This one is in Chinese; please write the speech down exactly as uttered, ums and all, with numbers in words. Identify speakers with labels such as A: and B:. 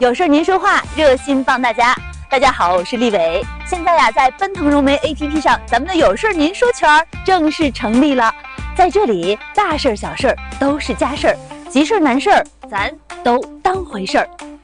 A: 有事您说话，热心帮大家。大家好，我是立伟。现在呀，在奔腾融媒 A P P 上，咱们的有事您说圈正式成立了。在这里，大事小事都是家事儿，急事难事儿咱都当回事儿。